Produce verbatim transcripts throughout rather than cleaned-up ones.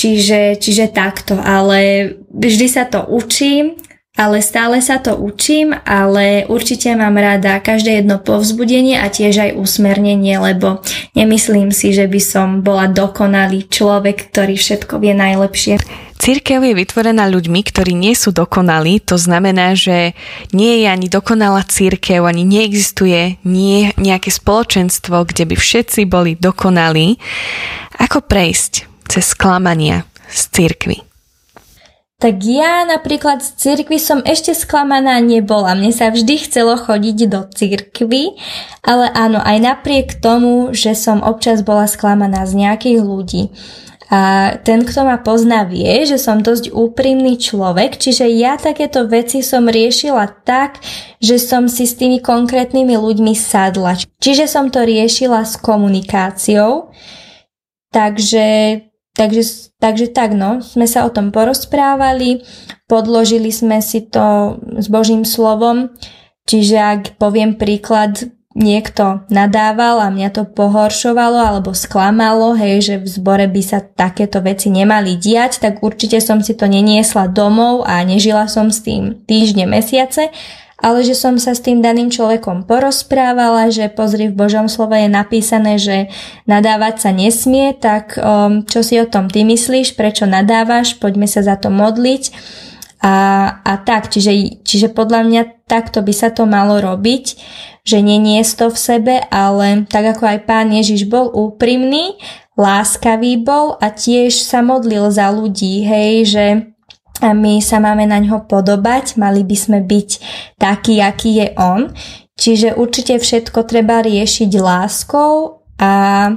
Čiže, čiže takto, ale vždy sa to učím, ale stále sa to učím, ale určite mám rada každé jedno povzbudenie a tiež aj usmernenie, lebo nemyslím si, že by som bola dokonalý človek, ktorý všetko vie najlepšie. Cirkev je vytvorená ľuďmi, ktorí nie sú dokonalí, to znamená, že nie je ani dokonalá cirkev, ani neexistuje nie, nejaké spoločenstvo, kde by všetci boli dokonalí. Ako prejsť cez sklamania z cirkvi? Tak ja napríklad z cirkvi som ešte sklamaná nebola. Mne sa vždy chcelo chodiť do cirkvi, ale áno, aj napriek tomu, že som občas bola sklamaná z nejakých ľudí. A ten, kto ma pozná, vie, že som dosť úprimný človek, čiže ja takéto veci som riešila tak, že som si s tými konkrétnymi ľuďmi sadla. Čiže som to riešila s komunikáciou, takže... Takže, takže tak, no, sme sa o tom porozprávali, podložili sme si to s Božím slovom, čiže ak poviem príklad, niekto nadával a mňa to pohoršovalo alebo sklamalo, hej, že v zbore by sa takéto veci nemali diať, tak určite som si to neniesla domov a nežila som s tým týždne, mesiace, ale že som sa s tým daným človekom porozprávala, že pozri, v Božom slove je napísané, že nadávať sa nesmie, tak um, čo si o tom ty myslíš, prečo nadávaš, poďme sa za to modliť a, a tak, čiže, čiže podľa mňa takto by sa to malo robiť, že neniesť to v sebe, ale tak ako aj Pán Ježiš bol úprimný, láskavý bol a tiež sa modlil za ľudí, hej, že a my sa máme na ňo podobať, mali by sme byť takí, aký je on. Čiže určite všetko treba riešiť láskou a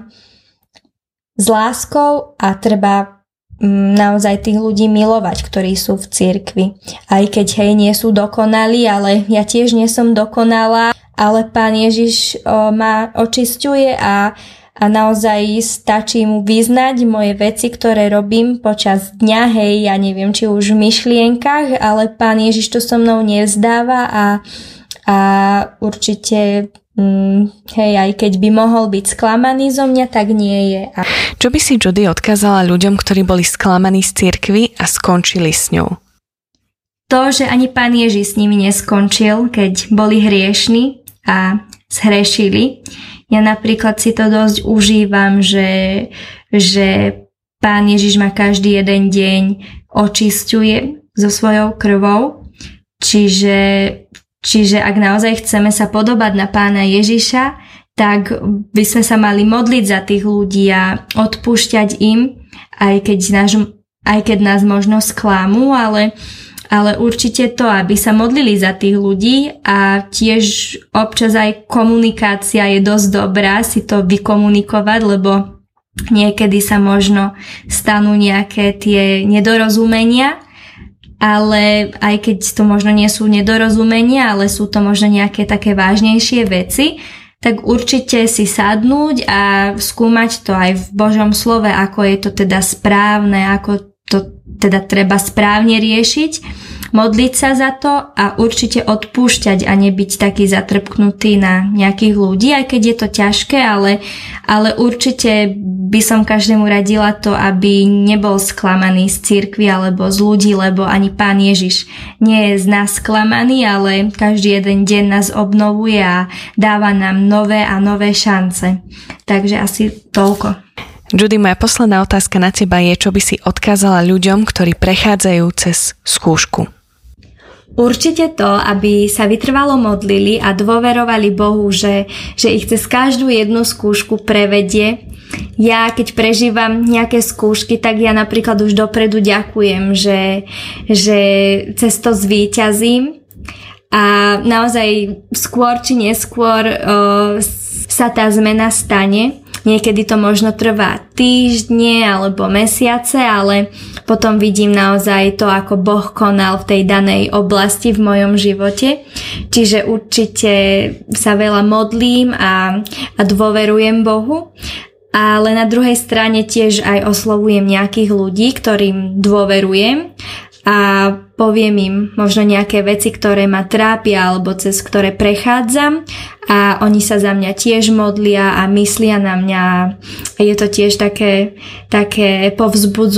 s láskou a treba naozaj tých ľudí milovať, ktorí sú v cirkvi. Aj keď hej, nie sú dokonalí, ale ja tiež nie som dokonalá, ale Pán Ježiš o, ma očisťuje a a naozaj stačí mu vyznať moje veci, ktoré robím počas dňa, hej, ja neviem, či už v myšlienkach, ale Pán Ježiš to so mnou nevzdáva a, a určite, hm, hej, aj keď by mohol byť sklamaný zo mňa, tak nie je. A... Čo by si Judy odkázala ľuďom, ktorí boli sklamaní z cirkvi a skončili s ňou? To, že ani Pán Ježiš s nimi neskončil, keď boli hriešni a zhrešili. Ja napríklad si to dosť užívam, že, že Pán Ježiš ma každý jeden deň očisťuje so svojou krvou. Čiže, čiže ak naozaj chceme sa podobať na Pána Ježiša, tak by sme sa mali modliť za tých ľudí a odpúšťať im, aj keď, náš, aj keď nás možno sklamú, ale ale určite to, aby sa modlili za tých ľudí a tiež občas aj komunikácia je dosť dobrá si to vykomunikovať, lebo niekedy sa možno stanú nejaké tie nedorozumenia, ale aj keď to možno nie sú nedorozumenia, ale sú to možno nejaké také vážnejšie veci, tak určite si sadnúť a skúmať to aj v Božom slove, ako je to teda správne, ako to teda treba správne riešiť, modliť sa za to a určite odpúšťať a nebyť taký zatrpknutý na nejakých ľudí, aj keď je to ťažké, ale, ale určite by som každému radila to, aby nebol sklamaný z cirkvi alebo z ľudí, lebo ani Pán Ježiš nie je z nás sklamaný, ale každý jeden deň nás obnovuje a dáva nám nové a nové šance. Takže asi toľko. Judy, moja posledná otázka na teba je, čo by si odkázala ľuďom, ktorí prechádzajú cez skúšku? Určite to, aby sa vytrvalo modlili a dôverovali Bohu, že, že ich cez každú jednu skúšku prevedie. Ja, keď prežívam nejaké skúšky, tak ja napríklad už dopredu ďakujem, že, že cez to zvíťazím a naozaj skôr či neskôr o, sa tá zmena stane. Niekedy to možno trvá týždne alebo mesiace, ale potom vidím naozaj to, ako Boh konal v tej danej oblasti v mojom živote. Čiže určite sa veľa modlím a, a dôverujem Bohu. Ale na druhej strane tiež aj oslovujem nejakých ľudí, ktorým dôverujem a poviem im možno nejaké veci, ktoré ma trápia alebo cez ktoré prechádzam a oni sa za mňa tiež modlia a myslia na mňa. Je to tiež také, také povzbudzujúce